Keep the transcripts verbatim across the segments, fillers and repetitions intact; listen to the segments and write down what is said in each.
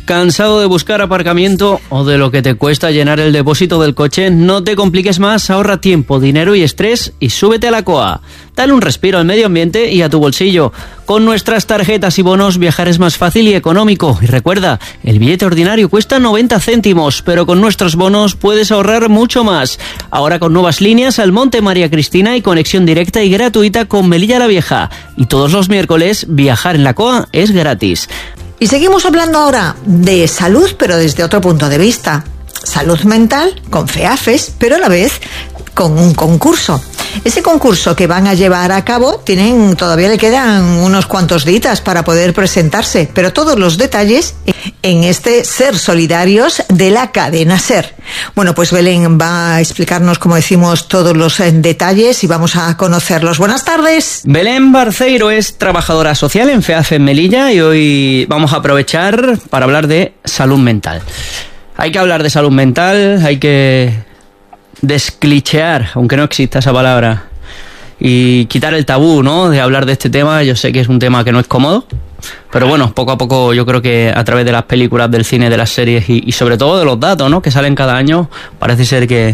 ¿Cansado de buscar aparcamiento o de lo que te cuesta llenar el depósito del coche? No te compliques más, ahorra tiempo, dinero y estrés y súbete a la C O A. Dale un respiro al medio ambiente y a tu bolsillo. Con nuestras tarjetas y bonos viajar es más fácil y económico. Y recuerda, el billete ordinario cuesta noventa céntimos, pero con nuestros bonos puedes ahorrar mucho más. Ahora con nuevas líneas al Monte María Cristina y conexión directa y gratuita con Melilla la Vieja. Y todos los miércoles viajar en la C O A es gratis. Y seguimos hablando ahora de salud, pero desde otro punto de vista. Salud mental con FEAFES, pero a la vez con un concurso. Ese concurso que van a llevar a cabo, tienen todavía le quedan unos cuantos días para poder presentarse, pero todos los detalles en este Ser Solidarios de la cadena SER. Bueno, pues Belén va a explicarnos, como decimos, todos los detalles y vamos a conocerlos. Buenas tardes. Belén Barceiro es trabajadora social en FEAFES Melilla y hoy vamos a aprovechar para hablar de salud mental. Hay que hablar de salud mental, hay que desclichear, aunque no exista esa palabra, y quitar el tabú, ¿no?, de hablar de este tema. Yo sé que es un tema que no es cómodo, pero bueno, poco a poco yo creo que a través de las películas, del cine, de las series y, y sobre todo de los datos, ¿no?, que salen cada año, parece ser que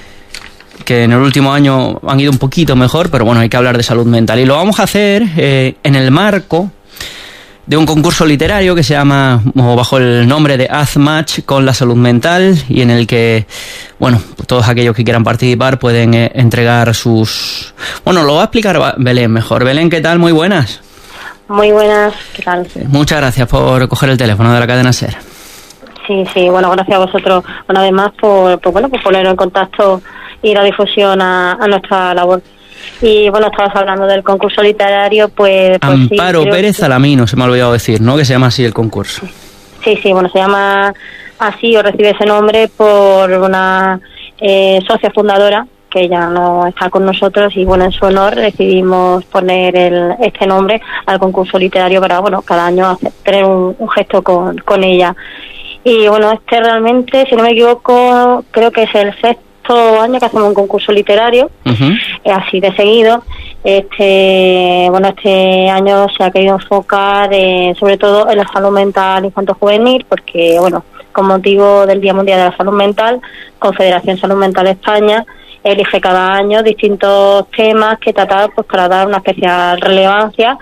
que en el último año han ido un poquito mejor, pero bueno, hay que hablar de salud mental y lo vamos a hacer eh, en el marco de un concurso literario que se llama, o bajo el nombre de Haz Match con la salud mental, y en el que, bueno, pues todos aquellos que quieran participar pueden eh, entregar sus... Bueno, lo va a explicar Belén mejor. Belén, ¿qué tal? Muy buenas. Muy buenas, ¿qué tal? Muchas gracias por coger el teléfono de la cadena SER. Sí, sí, bueno, gracias a vosotros una vez más por, por bueno, por poner en contacto y la difusión a, a nuestra labor. Y bueno, estabas hablando del concurso literario, pues... pues Amparo sí, Pérez que... Alamino, se me ha olvidado decir, ¿no?, que se llama así el concurso. Sí, sí, bueno, se llama así o recibe ese nombre por una eh, socia fundadora que ya no está con nosotros y bueno, en su honor decidimos poner el, este nombre al concurso literario para, bueno, cada año hacer, tener un, un gesto con, con ella. Y bueno, este realmente, si no me equivoco, creo que es el sexto año que hacemos un concurso literario, uh-huh. eh, así de seguido. Este bueno, este año se ha querido enfocar eh, sobre todo en la salud mental infanto-juvenil, porque bueno, con motivo del Día Mundial de la Salud Mental, Confederación Salud Mental España elige cada año distintos temas que tratar, pues, para dar una especial relevancia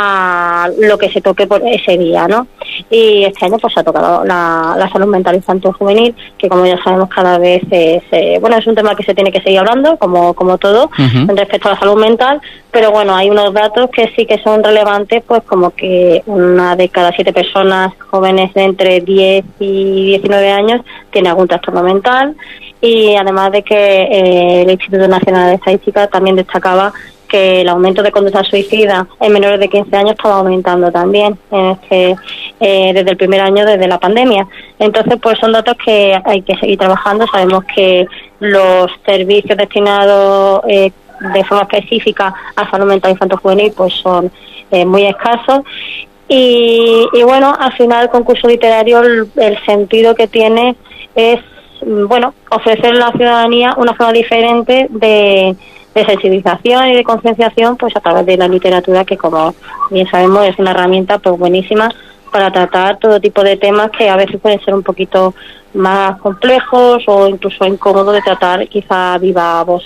a lo que se toque por ese día, ¿no? Y este año pues se ha tocado la, la salud mental infantil-juvenil, que como ya sabemos cada vez es, eh, bueno, es un tema que se tiene que seguir hablando, como como todo, uh-huh. respecto a la salud mental, pero bueno, hay unos datos que sí que son relevantes, pues como que una de cada siete personas jóvenes de entre diez y diecinueve años tiene algún trastorno mental, y además de que eh, el Instituto Nacional de Estadística también destacaba que el aumento de conducta suicida en menores de quince años estaba aumentando también en este, eh, desde el primer año, desde la pandemia. Entonces, pues son datos que hay que seguir trabajando. Sabemos que los servicios destinados eh, de forma específica a salud mental infantil-juvenil pues son eh, muy escasos. Y, y bueno, al final el concurso literario, el, el sentido que tiene es, bueno, ofrecer a la ciudadanía una forma diferente de, de sensibilización y de concienciación, pues a través de la literatura, que como bien sabemos es una herramienta pues buenísima para tratar todo tipo de temas que a veces pueden ser un poquito más complejos o incluso incómodos de tratar quizá a viva voz.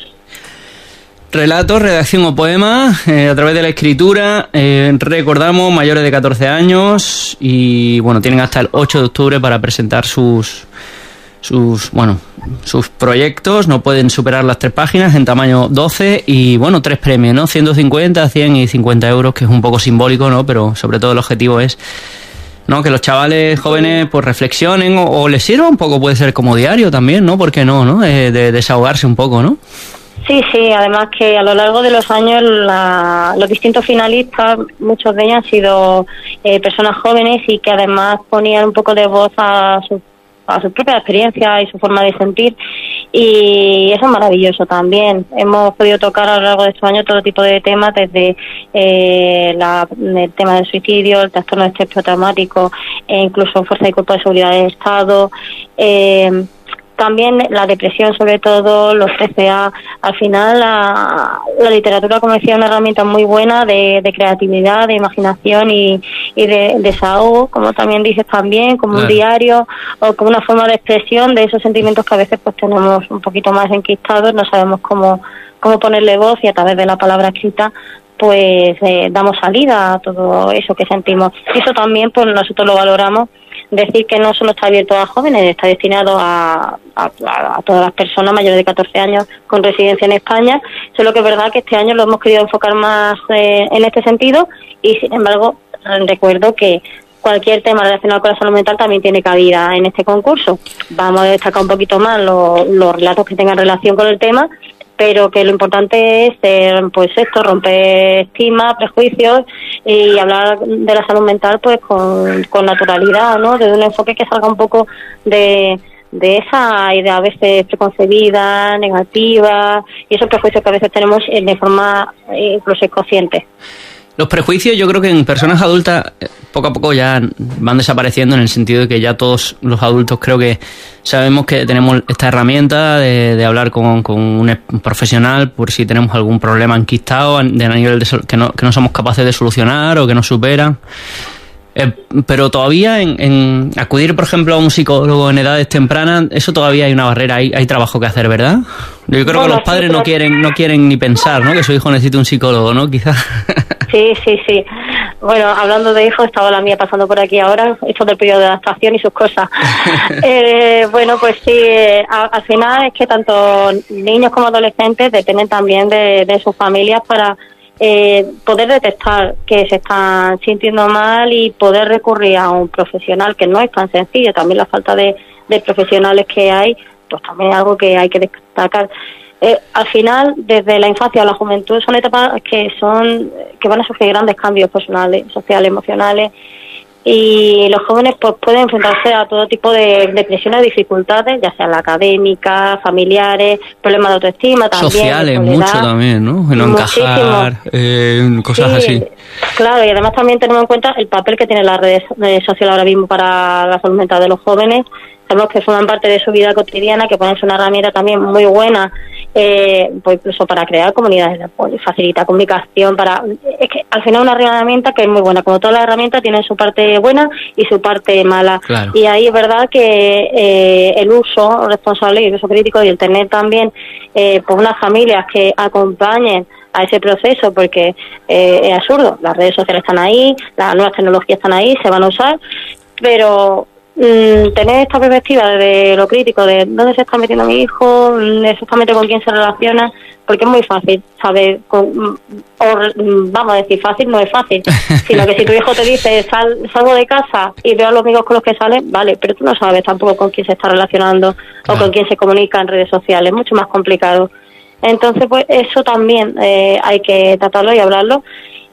Relatos, redacción o poema, eh, a través de la escritura, eh, recordamos, mayores de catorce años, y bueno, tienen hasta el ocho de octubre para presentar sus sus bueno sus proyectos. No pueden superar las tres páginas en tamaño doce, y bueno, tres premios, ¿no? ciento cincuenta, cien y cincuenta euros, que es un poco simbólico, ¿no? Pero sobre todo el objetivo es, ¿no?, que los chavales jóvenes pues reflexionen o, o les sirva un poco, puede ser como diario también, ¿no? ¿Por qué no, no? Eh, de desahogarse un poco, ¿no? Sí, sí, además que a lo largo de los años la, los distintos finalistas, muchos de ellos han sido eh, personas jóvenes y que además ponían un poco de voz a su a su propia experiencia y su forma de sentir, y eso es maravilloso también. Hemos podido tocar a lo largo de estos años todo tipo de temas, desde eh, la, el tema del suicidio, el trastorno de estrés postraumático, e incluso fuerza y cuerpo de seguridad del Estado, eh, también la depresión, sobre todo los T C A. Al final la, la literatura, como decía, es una herramienta muy buena de, de creatividad, de imaginación y, y de desahogo, como también dices también, como claro. un diario o como una forma de expresión de esos sentimientos que a veces pues tenemos un poquito más enquistados, no sabemos cómo, cómo ponerle voz, y a través de la palabra escrita pues eh, damos salida a todo eso que sentimos. Y eso también pues nosotros lo valoramos. Decir que no solo está abierto a jóvenes, está destinado a, a, a todas las personas mayores de catorce años con residencia en España, solo que es verdad que este año lo hemos querido enfocar más eh, en este sentido, y sin embargo recuerdo que cualquier tema relacionado con la salud mental también tiene cabida en este concurso. Vamos a destacar un poquito más los, los relatos que tengan relación con el tema, pero que lo importante es eh, pues esto, romper estigmas, prejuicios y hablar de la salud mental pues con, con naturalidad, ¿no? Desde un enfoque que salga un poco de, de esa idea a veces preconcebida, negativa, y esos prejuicios que a veces tenemos de forma eh, incluso inconsciente. Los prejuicios yo creo que en personas adultas poco a poco ya van desapareciendo, en el sentido de que ya todos los adultos creo que sabemos que tenemos esta herramienta de, de hablar con, con un profesional por si tenemos algún problema enquistado de nivel de, que, no, que no somos capaces de solucionar o que nos superan. Eh, pero todavía en, en acudir, por ejemplo, a un psicólogo en edades tempranas, eso todavía hay una barrera, hay, hay trabajo que hacer, ¿verdad? Yo creo bueno, que los padres sí, no quieren no quieren ni pensar, ¿no? Que su hijo necesite un psicólogo, ¿no? Quizás. Sí, sí, sí. Bueno, hablando de hijos, estaba la mía pasando por aquí ahora, esto del periodo de adaptación y sus cosas. eh, bueno, pues sí, a, al final es que tanto niños como adolescentes dependen también de, de sus familias para eh, poder detectar que se están sintiendo mal y poder recurrir a un profesional, que no es tan sencillo. También la falta de, de profesionales que hay, pues también es algo que hay que destacar. Eh, al final, desde la infancia a la juventud, son etapas que son que van a sufrir grandes cambios personales, sociales, emocionales, y los jóvenes pues pueden enfrentarse a todo tipo de depresiones, dificultades, ya sea la académica, familiares, problemas de autoestima, también sociales, mucho también, ¿no? En no encajar, eh, cosas sí, así. Claro, y además también tenemos en cuenta el papel que tienen las redes, redes sociales ahora mismo para la salud mental de los jóvenes. Sabemos que forman parte de su vida cotidiana, que pueden ser una herramienta también muy buena, eh, pues incluso para crear comunidades de apoyo, facilitar comunicación, para es que al final una herramienta que es muy buena, como todas las herramientas tienen su parte buena y su parte mala. Claro. Y ahí es verdad que eh, el uso responsable y el uso crítico y el tener también eh, pues unas familias que acompañen a ese proceso, porque eh, es absurdo, las redes sociales están ahí, las nuevas tecnologías están ahí, se van a usar, pero Mm, tener esta perspectiva de lo crítico, de dónde se está metiendo mi hijo, exactamente con quién se relaciona, porque es muy fácil saber, con, o vamos a decir, fácil no es fácil, sino que si tu hijo te dice Sal, salgo de casa y veo a los amigos con los que salen, vale, pero tú no sabes tampoco con quién se está relacionando claro. o con quién se comunica en redes sociales, es mucho más complicado. Entonces, pues eso también eh, hay que tratarlo y hablarlo.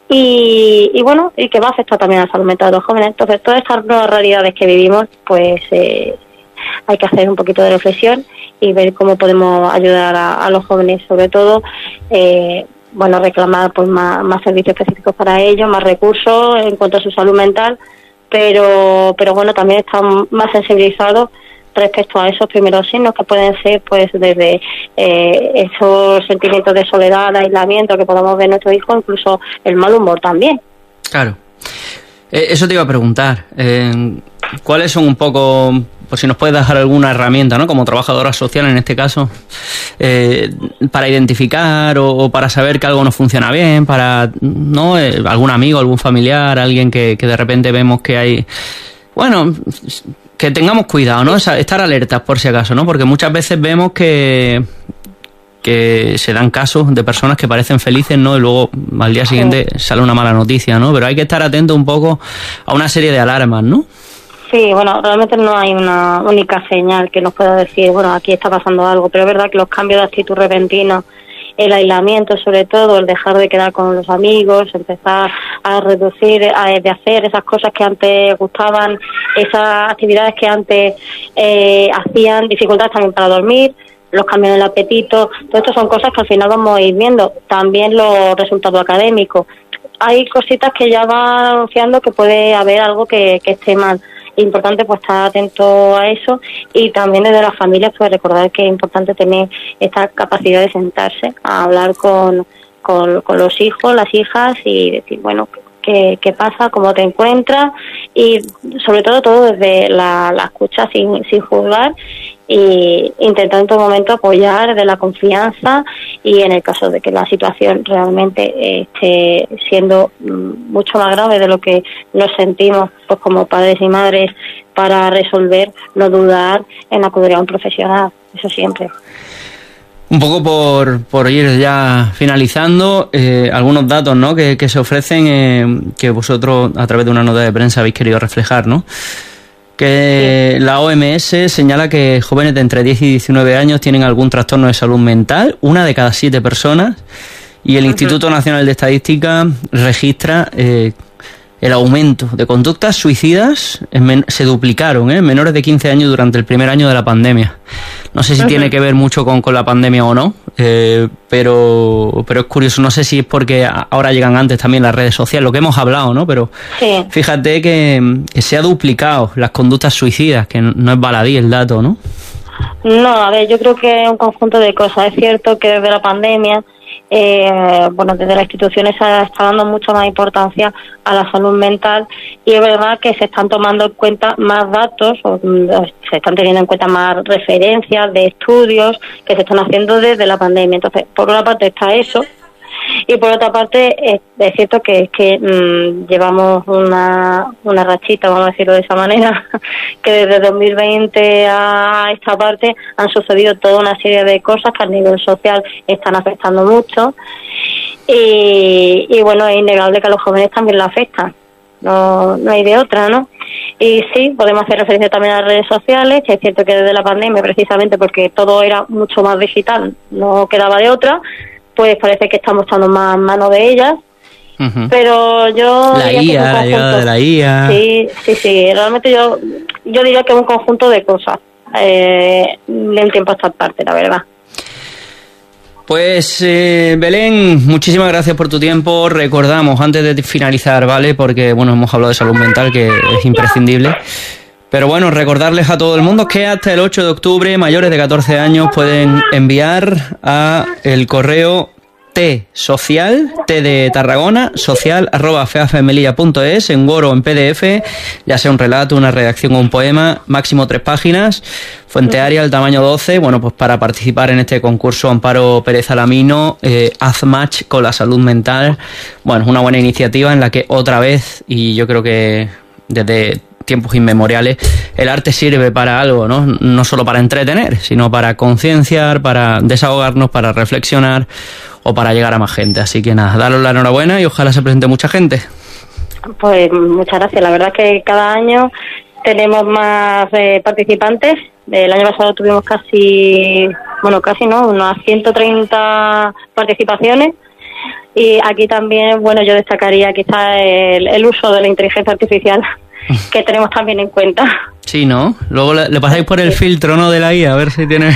Y, y bueno, y que va a afectar también a la salud mental de los jóvenes. Entonces, todas estas nuevas realidades que vivimos, pues eh, hay que hacer un poquito de reflexión y ver cómo podemos ayudar a, a los jóvenes, sobre todo, eh, bueno, reclamar pues más, más servicios específicos para ellos, más recursos en cuanto a su salud mental, pero, pero bueno, también están más sensibilizados respecto a esos primeros signos que pueden ser pues desde eh, esos sentimientos de soledad, de aislamiento que podamos ver en nuestros hijos, incluso el mal humor también. Claro. Eh, eso te iba a preguntar. Eh, ¿Cuáles son un poco, pues si nos puedes dejar alguna herramienta, ¿no? Como trabajadora social en este caso, eh, para identificar o, o para saber que algo no funciona bien, para, ¿no? Eh, algún amigo, algún familiar, alguien que, que de repente vemos que hay, bueno, que tengamos cuidado, ¿no? Estar alertas por si acaso, ¿no? Porque muchas veces vemos que que se dan casos de personas que parecen felices, ¿no? Y luego al día siguiente sale una mala noticia, ¿no? Pero hay que estar atento un poco a una serie de alarmas, ¿no? Sí, bueno, realmente no hay una única señal que nos pueda decir, bueno, aquí está pasando algo, pero es verdad que los cambios de actitud repentinos, el aislamiento sobre todo, el dejar de quedar con los amigos, empezar a reducir, a, de hacer esas cosas que antes gustaban, esas actividades que antes eh, hacían, dificultades también para dormir, los cambios en el apetito, todo esto son cosas que al final vamos a ir viendo. También los resultados académicos. Hay cositas que ya van anunciando que puede haber algo que, que esté mal. Es importante pues estar atento a eso, y también desde las familias pues recordar que es importante tener esta capacidad de sentarse a hablar con, con, con los hijos, las hijas, y decir, bueno, qué, qué pasa, cómo te encuentras y sobre todo todo desde la, la escucha sin, sin juzgar y intentar en todo momento apoyar desde la confianza y en el caso de que la situación realmente esté siendo mucho más grave de lo que nos sentimos pues como padres y madres para resolver, no dudar en acudir a un profesional, eso siempre. Un poco por, por ir ya finalizando, eh, algunos datos, ¿no?, que, que se ofrecen, eh, que vosotros a través de una nota de prensa habéis querido reflejar, ¿no? Que sí. La O M S señala que jóvenes de entre diez y diecinueve años tienen algún trastorno de salud mental, una de cada siete personas, y el uh-huh. Instituto Nacional de Estadística registra eh, el aumento de conductas suicidas, en men- se duplicaron, ¿eh? menores de quince años durante el primer año de la pandemia. No sé si uh-huh. tiene que ver mucho con, con la pandemia o no, eh, pero pero es curioso, no sé si es porque ahora llegan antes también las redes sociales, lo que hemos hablado, ¿no? Pero sí. Fíjate que, que se ha duplicado las conductas suicidas, que no es baladí el dato, ¿no? No, a ver, yo creo que es un conjunto de cosas. Es cierto que desde la pandemia, eh, bueno, desde las instituciones se está dando mucha más importancia a la salud mental y es verdad que se están tomando en cuenta más datos, o se están teniendo en cuenta más referencias de estudios que se están haciendo desde la pandemia. Entonces, por una parte está eso. Y por otra parte, es, es cierto que es que mmm, llevamos una, una rachita, vamos a decirlo de esa manera, que desde dos mil veinte a esta parte han sucedido toda una serie de cosas que a nivel social están afectando mucho. Y, y bueno, es innegable que a los jóvenes también lo afectan. No, no hay de otra, ¿no? Y sí, podemos hacer referencia también a las redes sociales, que es cierto que desde la pandemia, precisamente porque todo era mucho más digital, no quedaba de otra, pues parece que estamos echando más mano de ellas, uh-huh. pero yo la I A, la llegada de la I A. Sí, sí, sí, realmente yo yo diría que es un conjunto de cosas eh, de un tiempo a esta parte, la verdad. Pues eh, Belén, muchísimas gracias por tu tiempo. Recordamos, antes de finalizar, ¿vale? Porque bueno, hemos hablado de salud mental, que es imprescindible. Pero bueno, recordarles a todo el mundo que hasta el ocho de octubre mayores de catorce años pueden enviar a el correo T social, T de Tarragona, social arroba feafemelilla punto es, en Word o en P D F, ya sea un relato, una redacción o un poema, máximo tres páginas, fuentearia, el tamaño doce, bueno, pues para participar en este concurso Amparo Pérez Alamino, eh, haz match con la salud mental. Bueno, es una buena iniciativa en la que otra vez, y yo creo que desde tiempos inmemoriales, el arte sirve para algo, ¿no? No solo para entretener, sino para concienciar, para desahogarnos, para reflexionar o para llegar a más gente. Así que nada, daros la enhorabuena y ojalá se presente mucha gente. Pues muchas gracias. La verdad es que cada año tenemos más eh, participantes. El año pasado tuvimos casi, bueno, casi no, unas ciento treinta participaciones. Y aquí también, bueno, yo destacaría quizás el, el uso de la inteligencia artificial, que tenemos también en cuenta. Sí, ¿no? Luego le, le pasáis por el sí. filtro, ¿no?, de la I A, a ver si tiene...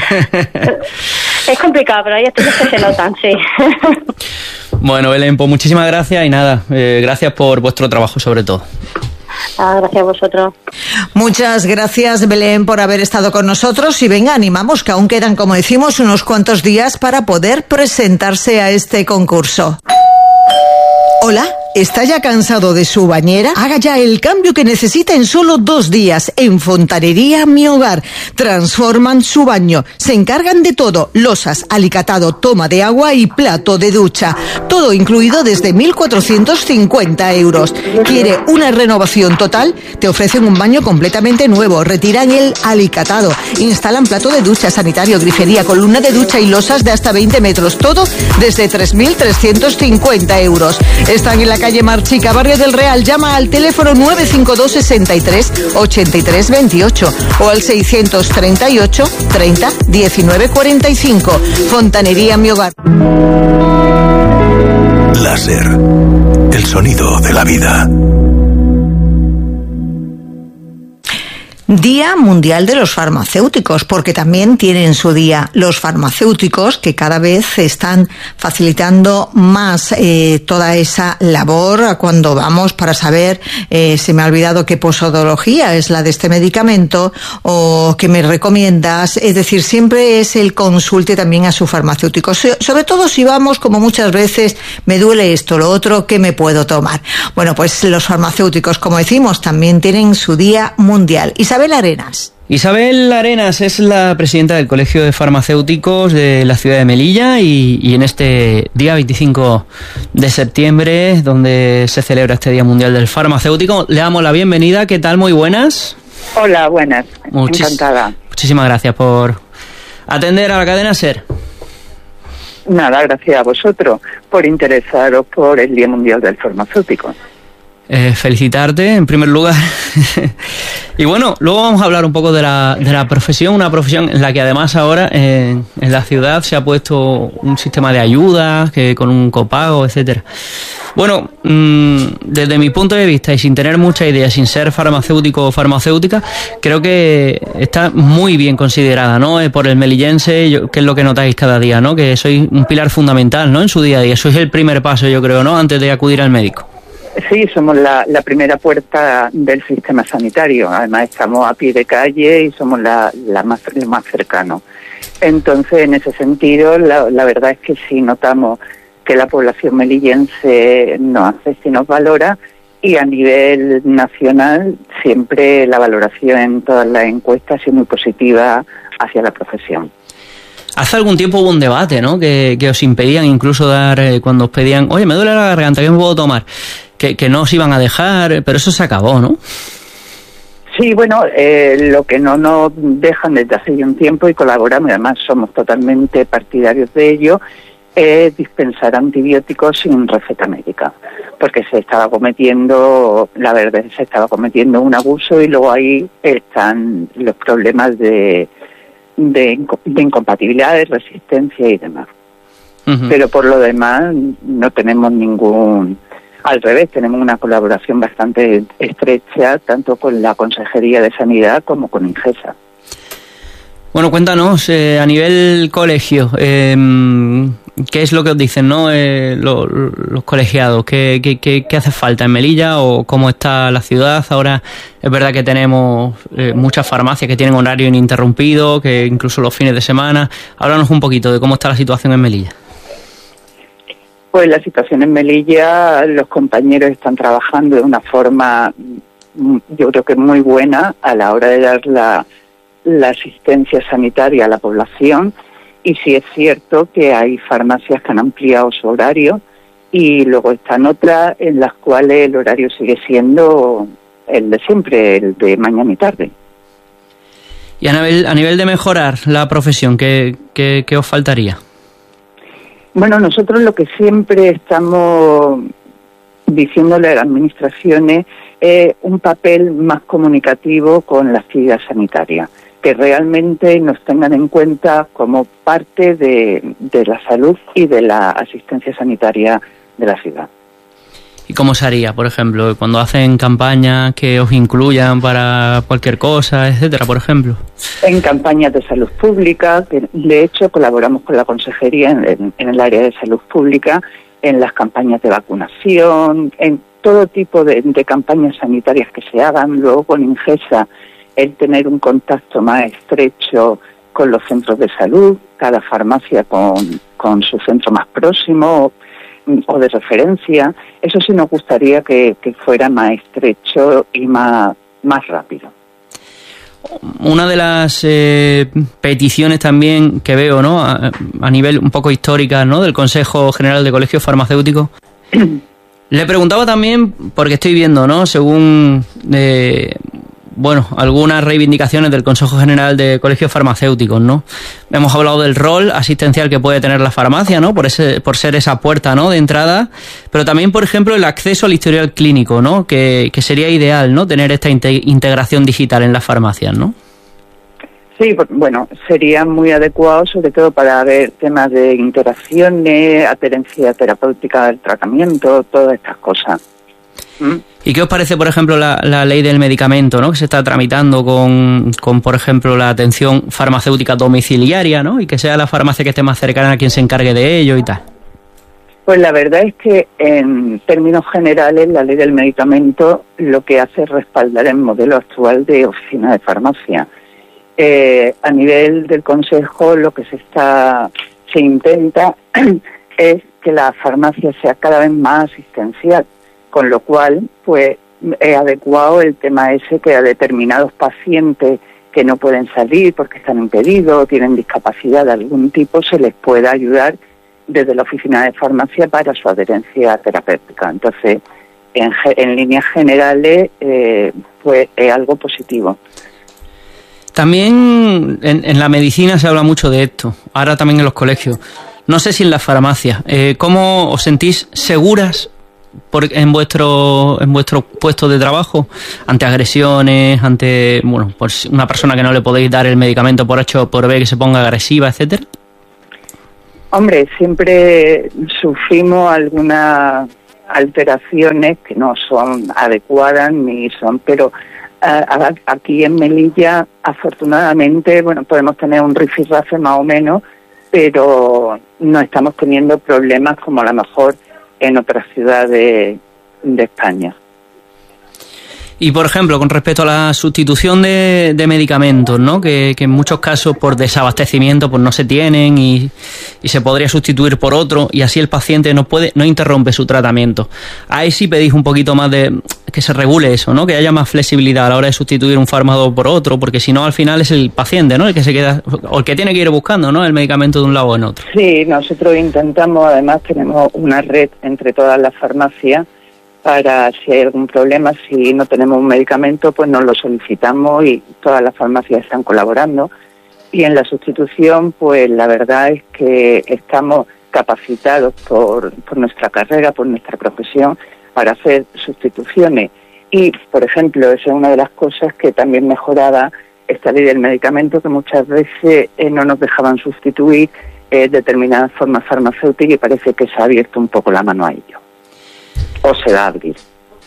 Es complicado, pero hay estudios que se notan, sí. Bueno, Belén, pues muchísimas gracias y nada, eh, gracias por vuestro trabajo sobre todo. Ah, gracias a vosotros. Muchas gracias, Belén, por haber estado con nosotros y venga, animamos que aún quedan, como decimos, unos cuantos días para poder presentarse a este concurso. Hola, ¿está ya cansado de su bañera? Haga ya el cambio que necesita en solo dos días. En Fontanería Mi Hogar. Transforman su baño. Se encargan de todo. Losas, alicatado, toma de agua y plato de ducha. Todo incluido desde mil cuatrocientos cincuenta euros. ¿Quiere una renovación total? Te ofrecen un baño completamente nuevo. Retiran el alicatado. Instalan plato de ducha, sanitario, grifería, columna de ducha y losas de hasta veinte metros. Todo desde tres mil trescientos cincuenta euros. Están en la calle Marchica, Barrio del Real. Llama al teléfono nueve cinco dos, sesenta y tres, ochenta y tres veintiocho o al seiscientos treinta y ocho, treinta, diecinueve cuarenta y cinco. Fontanería Mi Hogar. Láser, el sonido de la vida. Día Mundial de los Farmacéuticos, porque también tienen su día los farmacéuticos, que cada vez están facilitando más eh, toda esa labor cuando vamos para saber, eh, se me ha olvidado qué posodología es la de este medicamento o qué me recomiendas. Es decir, siempre es el consulte también a su farmacéutico, so, sobre todo si vamos, como muchas veces, me duele esto, lo otro, ¿qué me puedo tomar? Bueno, pues los farmacéuticos, como decimos, también tienen su día mundial. Isabel Arenas. Isabel Arenas es la presidenta del Colegio de Farmacéuticos de la ciudad de Melilla y, y en este día veinticinco de septiembre, donde se celebra este Día Mundial del Farmacéutico, le damos la bienvenida. ¿Qué tal? Muy buenas. Hola, buenas. Muchis- Encantada. Muchísimas gracias por atender a la cadena SER. Nada, gracias a vosotros por interesaros por el Día Mundial del Farmacéutico. Eh, felicitarte en primer lugar. Y bueno, luego vamos a hablar un poco de la, de la profesión, una profesión en la que además ahora eh, en la ciudad se ha puesto un sistema de ayudas que con un copago, etcétera. Bueno, mmm, desde mi punto de vista y sin tener mucha idea, sin ser farmacéutico o farmacéutica, creo que está muy bien considerada, ¿no? Eh, por el melillense, yo, que es lo que notáis cada día, ¿no? Que sois un pilar fundamental, ¿no? En su día a día, sois el primer paso, yo creo, ¿no? Antes de acudir al médico. Sí, somos la, la primera puerta del sistema sanitario. Además, estamos a pie de calle y somos la, la más, lo más cercano. Entonces, en ese sentido, la, la verdad es que sí notamos que la población melillense nos hace y nos valora, y a nivel nacional siempre la valoración en todas las encuestas ha sido muy positiva hacia la profesión. Hace algún tiempo hubo un debate, ¿no? Que, que os impedían incluso dar, eh, cuando os pedían, oye, me duele la garganta, ¿qué me puedo tomar? Que, que no os iban a dejar, pero eso se acabó, ¿no? Sí, bueno, eh, lo que no nos dejan desde hace ya un tiempo, y colaboramos, y además somos totalmente partidarios de ello, es dispensar antibióticos sin receta médica, porque se estaba cometiendo, la verdad, se estaba cometiendo un abuso, y luego ahí están los problemas de, de, de incompatibilidad, de resistencia y demás. Uh-huh. Pero por lo demás no tenemos ningún... Al revés, tenemos una colaboración bastante estrecha, tanto con la Consejería de Sanidad como con Ingesa. Bueno, cuéntanos, eh, a nivel colegio, eh, ¿qué es lo que os dicen, no, eh, lo, los colegiados? ¿Qué, qué, qué, ¿Qué hace falta en Melilla o cómo está la ciudad? Ahora es verdad que tenemos eh, muchas farmacias que tienen horario ininterrumpido, que incluso los fines de semana. Háblanos un poquito de cómo está la situación en Melilla. Pues la situación en Melilla, los compañeros están trabajando de una forma, yo creo que muy buena a la hora de dar la, la asistencia sanitaria a la población, y sí es cierto que hay farmacias que han ampliado su horario, y luego están otras en las cuales el horario sigue siendo el de siempre, el de mañana y tarde. Y a nivel, a nivel de mejorar la profesión, ¿qué, qué, qué os faltaría? Bueno, nosotros lo que siempre estamos diciéndole a las administraciones es un papel más comunicativo con la actividad sanitaria, que realmente nos tengan en cuenta como parte de, de la salud y de la asistencia sanitaria de la ciudad. ¿Y cómo se haría, por ejemplo, cuando hacen campañas que os incluyan para cualquier cosa, etcétera, por ejemplo? En campañas de salud pública, que de hecho colaboramos con la Consejería en, en, en el área de salud pública, en las campañas de vacunación, en todo tipo de, de campañas sanitarias que se hagan. Luego con Ingesa, el tener un contacto más estrecho con los centros de salud, cada farmacia con, con su centro más próximo o de referencia. Eso sí nos gustaría que, que fuera más estrecho y más, más rápido. Una de las eh, peticiones también que veo, ¿no?, a, a nivel un poco histórica, ¿no?, del Consejo General de Colegios Farmacéuticos, le preguntaba también, porque estoy viendo, ¿no?, según eh, bueno, algunas reivindicaciones del Consejo General de Colegios Farmacéuticos, ¿no? Hemos hablado del rol asistencial que puede tener la farmacia, ¿no?, por ese, por ser esa puerta, ¿no?, de entrada, pero también, por ejemplo, el acceso al historial clínico, ¿no?, que, que sería ideal, ¿no?, tener esta inte- integración digital en las farmacias, ¿no? Sí, bueno, sería muy adecuado, sobre todo para ver temas de interacciones, adherencia terapéutica del tratamiento, todas estas cosas. ¿Mm? ¿Y qué os parece, por ejemplo, la, la ley del medicamento, ¿no? Que se está tramitando con, con, por ejemplo, la atención farmacéutica domiciliaria, ¿no? Y que sea la farmacia que esté más cercana a quien se encargue de ello y tal. Pues la verdad es que en términos generales la ley del medicamento lo que hace es respaldar el modelo actual de oficina de farmacia. Eh, a nivel del Consejo lo que se está se intenta es que la farmacia sea cada vez más asistencial, con lo cual pues es adecuado el tema ese que a determinados pacientes que no pueden salir porque están impedidos o tienen discapacidad de algún tipo se les pueda ayudar desde la oficina de farmacia para su adherencia terapéutica. Entonces, en, en líneas generales, eh, pues es algo positivo. También en, en la medicina se habla mucho de esto, ahora también en los colegios. No sé si en las farmacias. Eh, ¿Cómo os sentís seguras por, en vuestro en vuestro puesto de trabajo ante agresiones, ante bueno, pues una persona que no le podéis dar el medicamento por H o por B que se ponga agresiva, etcétera? Hombre, siempre sufrimos algunas alteraciones que no son adecuadas ni son, pero uh, aquí en Melilla, afortunadamente, bueno, podemos tener un rifirrafe más o menos, pero no estamos teniendo problemas como a lo mejor en otras ciudades de España. Y, por ejemplo, con respecto a la sustitución de, de medicamentos, ¿no? Que, que en muchos casos por desabastecimiento pues no se tienen y, y se podría sustituir por otro y así el paciente no puede no interrumpe su tratamiento. Ahí sí pedís un poquito más de que se regule eso, ¿no? Que haya más flexibilidad a la hora de sustituir un fármaco por otro, porque si no al final es el paciente, ¿no? El que se queda o el que tiene que ir buscando, ¿no? El medicamento de un lado o en otro. Sí, nosotros intentamos, además tenemos una red entre todas las farmacias para si hay algún problema, si no tenemos un medicamento, pues nos lo solicitamos y todas las farmacias están colaborando. Y en la sustitución, pues la verdad es que estamos capacitados por, por nuestra carrera, por nuestra profesión, para hacer sustituciones. Y, por ejemplo, esa es una de las cosas que también mejoraba esta ley del medicamento, que muchas veces eh, no nos dejaban sustituir eh, determinadas formas farmacéuticas y parece que se ha abierto un poco la mano a ello. O se va a abrir.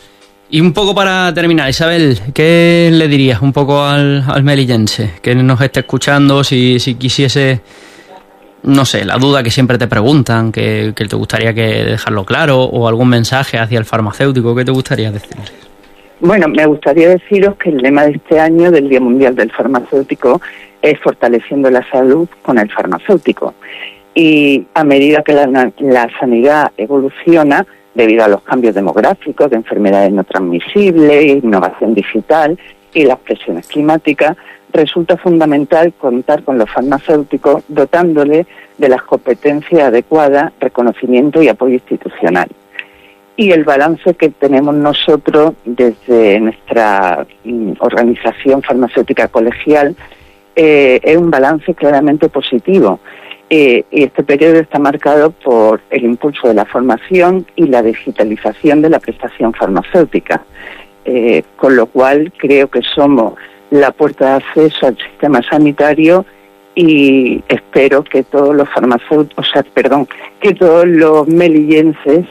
Y un poco para terminar, Isabel, ¿qué le dirías un poco al, al melillense que nos esté escuchando si, si quisiese, no sé, la duda que siempre te preguntan, que, que te gustaría que dejarlo claro, o algún mensaje hacia el farmacéutico, ¿qué te gustaría decirles? Bueno, me gustaría deciros que el lema de este año del Día Mundial del Farmacéutico es fortaleciendo la salud con el farmacéutico. Y a medida que la, la sanidad evoluciona, debido a los cambios demográficos, de enfermedades no transmisibles, innovación digital y las presiones climáticas, resulta fundamental contar con los farmacéuticos dotándoles de las competencias adecuadas, reconocimiento y apoyo institucional. Y el balance que tenemos nosotros desde nuestra mm, organización farmacéutica colegial eh, es un balance claramente positivo. Eh, y este periodo está marcado por el impulso de la formación y la digitalización de la prestación farmacéutica, eh, con lo cual creo que somos la puerta de acceso al sistema sanitario y espero que todos los farmacéuticos, o sea, perdón, que todos los melillenses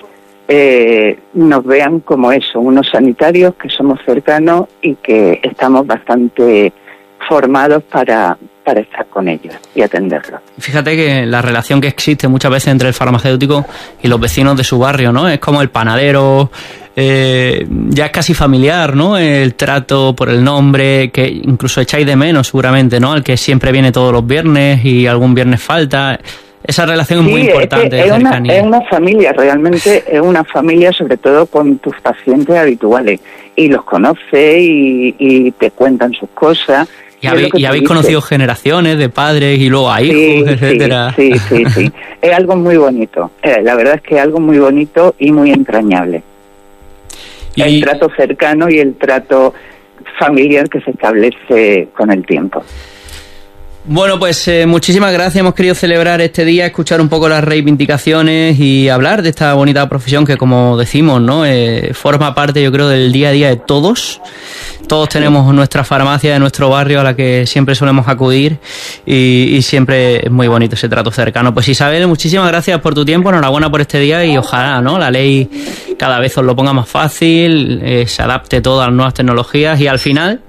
eh, nos vean como eso, unos sanitarios que somos cercanos y que estamos bastante formados para, para estar con ellos y atenderlos. Fíjate que la relación que existe muchas veces entre el farmacéutico y los vecinos de su barrio, ¿no? Es como el panadero, eh, ya es casi familiar, ¿no? El trato por el nombre, que incluso echáis de menos seguramente, ¿no? Al que siempre viene todos los viernes y algún viernes falta. Esa relación es sí, muy importante. Es, que es, una, es una familia, realmente es una familia, sobre todo con tus pacientes habituales. Y los conoces y, y te cuentan sus cosas. Y habéis, y habéis conocido generaciones de padres y luego a hijos, sí, etcétera. Sí, sí, sí, sí. Es algo muy bonito. Eh, la verdad es que es algo muy bonito y muy entrañable. Y... el trato cercano y el trato familiar que se establece con el tiempo. Bueno, pues eh, muchísimas gracias. Hemos querido celebrar este día, escuchar un poco las reivindicaciones y hablar de esta bonita profesión que, como decimos, ¿no? Eh, forma parte, yo creo, del día a día de todos. Todos tenemos nuestra farmacia de nuestro barrio a la que siempre solemos acudir y, y siempre es muy bonito ese trato cercano. Pues Isabel, muchísimas gracias por tu tiempo, enhorabuena por este día y ojalá, ¿no?, la ley cada vez os lo ponga más fácil, eh, se adapte todo a las nuevas tecnologías y al final